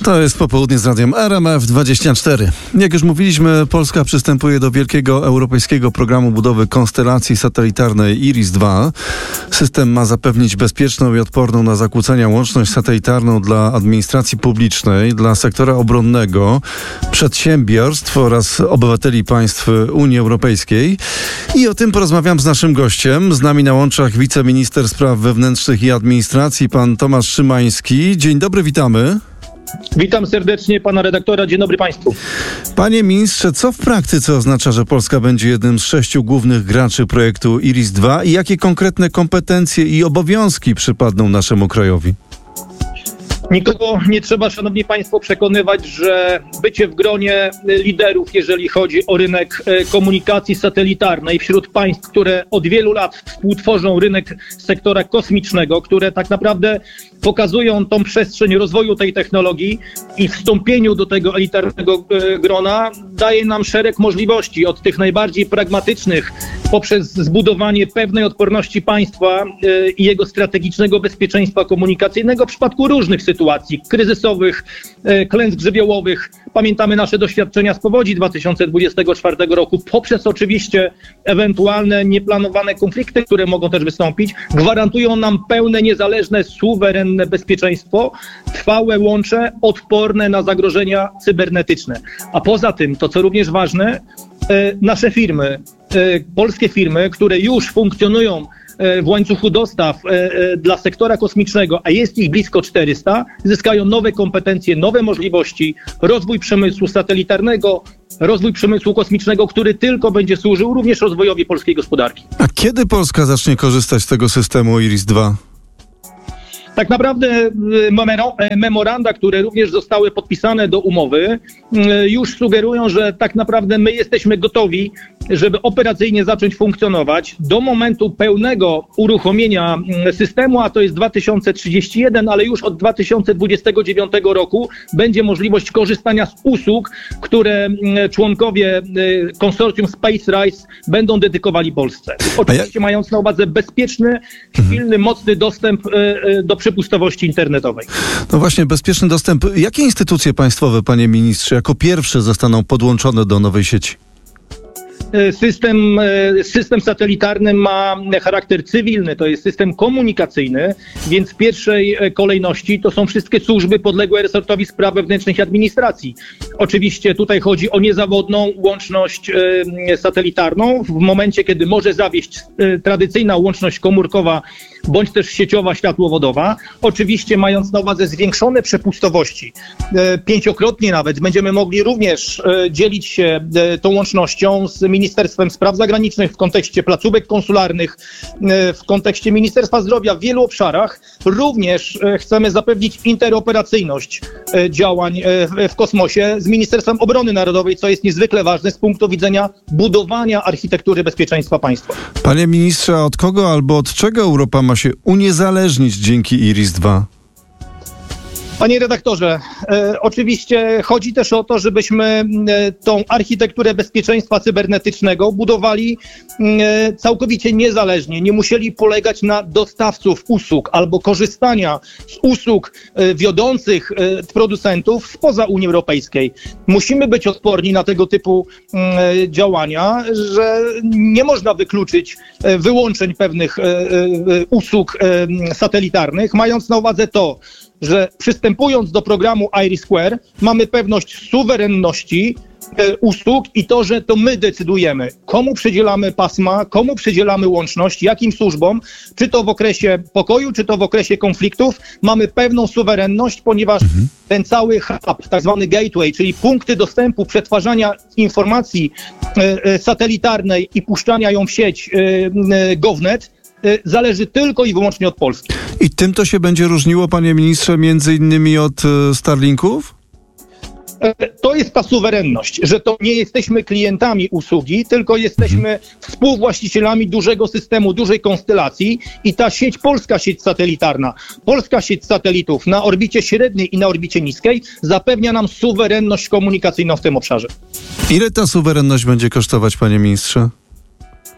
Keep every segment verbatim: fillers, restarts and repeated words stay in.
To jest popołudnie z radiem R M F dwadzieścia cztery. Jak już mówiliśmy, Polska przystępuje do wielkiego europejskiego programu budowy konstelacji satelitarnej Iris dwa. System ma zapewnić bezpieczną i odporną na zakłócenia łączność satelitarną dla administracji publicznej, dla sektora obronnego, przedsiębiorstw oraz obywateli państw Unii Europejskiej. I o tym porozmawiam z naszym gościem. Z nami na łączach wiceminister spraw wewnętrznych i administracji, pan Tomasz Szymański. Dzień dobry, witamy. Witam serdecznie pana redaktora. Dzień dobry państwu. Panie ministrze, co w praktyce oznacza, że Polska będzie jednym z sześciu głównych graczy projektu Iris dwa i jakie konkretne kompetencje i obowiązki przypadną naszemu krajowi? Nikogo nie trzeba, szanowni państwo, przekonywać, że bycie w gronie liderów, jeżeli chodzi o rynek komunikacji satelitarnej wśród państw, które od wielu lat współtworzą rynek sektora kosmicznego, które tak naprawdę pokazują tą przestrzeń rozwoju tej technologii i wstąpieniu do tego elitarnego grona daje nam szereg możliwości, od tych najbardziej pragmatycznych poprzez zbudowanie pewnej odporności państwa i jego strategicznego bezpieczeństwa komunikacyjnego w przypadku różnych sytuacji kryzysowych, klęsk żywiołowych. Pamiętamy nasze doświadczenia z powodzi dwa tysiące dwudziestego czwartego roku, poprzez oczywiście ewentualne nieplanowane konflikty, które mogą też wystąpić, gwarantują nam pełne, niezależne, suwerenne bezpieczeństwo, trwałe łącze, odporne na zagrożenia cybernetyczne. A poza tym, to co również ważne, nasze firmy, polskie firmy, które już funkcjonują w łańcuchu dostaw dla sektora kosmicznego, a jest ich blisko czterysta, zyskają nowe kompetencje, nowe możliwości, rozwój przemysłu satelitarnego, rozwój przemysłu kosmicznego, który tylko będzie służył również rozwojowi polskiej gospodarki. A kiedy Polska zacznie korzystać z tego systemu Iris dwa? Tak naprawdę memoranda, które również zostały podpisane do umowy, już sugerują, że tak naprawdę my jesteśmy gotowi, żeby operacyjnie zacząć funkcjonować do momentu pełnego uruchomienia systemu, a to jest dwa tysiące trzydziesty pierwszy, ale już od dwa tysiące dwudziestego dziewiątego roku będzie możliwość korzystania z usług, które członkowie konsorcjum SpaceRISE będą dedykowali Polsce. Oczywiście mając na uwadze bezpieczny, silny, mocny dostęp do przepustowości internetowej. No właśnie, bezpieczny dostęp. Jakie instytucje państwowe, panie ministrze, jako pierwsze zostaną podłączone do nowej sieci? System, system satelitarny ma charakter cywilny, to jest system komunikacyjny, więc w pierwszej kolejności to są wszystkie służby podległe resortowi spraw wewnętrznych i administracji. Oczywiście tutaj chodzi o niezawodną łączność satelitarną w momencie, kiedy może zawieść tradycyjna łączność komórkowa bądź też sieciowa światłowodowa. Oczywiście mając na uwadze zwiększone przepustowości, pięciokrotnie nawet, będziemy mogli również dzielić się tą łącznością z Ministerstwem Spraw Zagranicznych w kontekście placówek konsularnych, w kontekście Ministerstwa Zdrowia w wielu obszarach. Również chcemy zapewnić interoperacyjność działań w kosmosie z Ministerstwem Obrony Narodowej, co jest niezwykle ważne z punktu widzenia budowania architektury bezpieczeństwa państwa. Panie ministrze, od kogo albo od czego Europa ma się uniezależnić dzięki Iris dwa? Panie redaktorze, e, oczywiście chodzi też o to, żebyśmy e, tą architekturę bezpieczeństwa cybernetycznego budowali e, całkowicie niezależnie. Nie musieli polegać na dostawców usług albo korzystania z usług e, wiodących e, producentów spoza Unii Europejskiej. Musimy być odporni na tego typu e, działania, że nie można wykluczyć e, wyłączeń pewnych e, e, usług e, satelitarnych, mając na uwadze to, że przystępując do programu IRIS² mamy pewność suwerenności e, usług i to, że to my decydujemy, komu przydzielamy pasma, komu przydzielamy łączność, jakim służbom, czy to w okresie pokoju, czy to w okresie konfliktów. Mamy pewną suwerenność, ponieważ mhm. ten cały hub, tak zwany gateway, czyli punkty dostępu, przetwarzania informacji e, e, satelitarnej i puszczania ją w sieć e, e, GovNet, zależy tylko i wyłącznie od Polski. I tym to się będzie różniło, panie ministrze, między innymi od Starlinków? To jest ta suwerenność, że to nie jesteśmy klientami usługi, tylko jesteśmy współwłaścicielami dużego systemu, dużej konstelacji i ta sieć, polska sieć satelitarna, polska sieć satelitów na orbicie średniej i na orbicie niskiej zapewnia nam suwerenność komunikacyjną w tym obszarze. Ile ta suwerenność będzie kosztować, panie ministrze?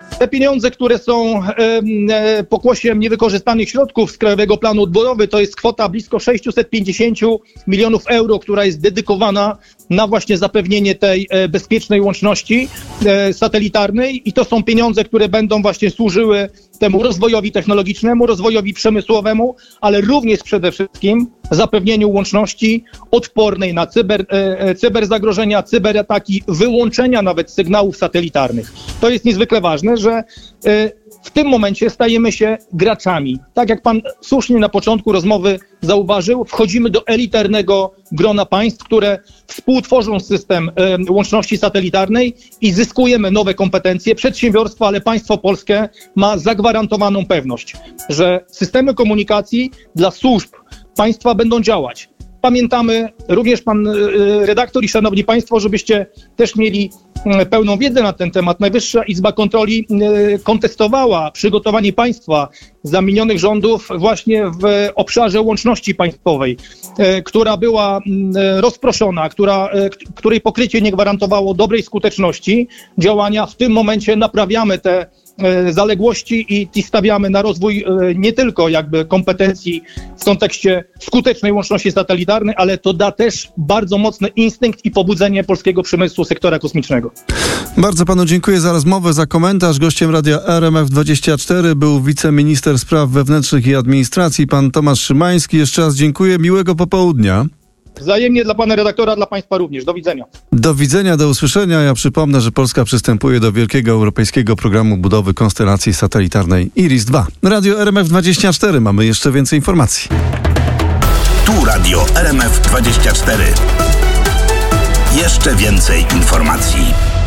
Te pieniądze, które są e, pokłosiem niewykorzystanych środków z Krajowego Planu Odbudowy, to jest kwota blisko sześćset pięćdziesiąt milionów euro, która jest dedykowana na właśnie zapewnienie tej e, bezpiecznej łączności e, satelitarnej i to są pieniądze, które będą właśnie służyły temu rozwojowi technologicznemu, rozwojowi przemysłowemu, ale również przede wszystkim zapewnieniu łączności odpornej na cyber, e, cyberzagrożenia, cyberataki, wyłączenia nawet sygnałów satelitarnych. To jest niezwykle ważne, że e, w tym momencie stajemy się graczami. Tak jak pan słusznie na początku rozmowy zauważył, wchodzimy do elitarnego grona państw, które współtworzą system e, łączności satelitarnej i zyskujemy nowe kompetencje. Przedsiębiorstwo, ale państwo polskie ma zagwarantowaną pewność, że systemy komunikacji dla służb państwa będą działać. Pamiętamy, również pan redaktor i szanowni państwo, żebyście też mieli pełną wiedzę na ten temat. Najwyższa Izba Kontroli kontestowała przygotowanie państwa za minionych rządów właśnie w obszarze łączności państwowej, która była rozproszona, która, której pokrycie nie gwarantowało dobrej skuteczności działania. W tym momencie naprawiamy te zaległości i, i stawiamy na rozwój nie tylko jakby kompetencji w kontekście skutecznej łączności satelitarnej, ale to da też bardzo mocny instynkt i pobudzenie polskiego przemysłu sektora kosmicznego. Bardzo panu dziękuję za rozmowę, za komentarz. Gościem radia R M F dwadzieścia cztery był wiceminister spraw wewnętrznych i administracji, pan Tomasz Szymański. Jeszcze raz dziękuję. Miłego popołudnia. Wzajemnie dla pana redaktora, dla państwa również. Do widzenia. Do widzenia, do usłyszenia. Ja przypomnę, że Polska przystępuje do wielkiego europejskiego programu budowy konstelacji satelitarnej Iris dwa. Radio R M F dwadzieścia cztery. Mamy jeszcze więcej informacji. Tu Radio R M F dwadzieścia cztery. Jeszcze więcej informacji.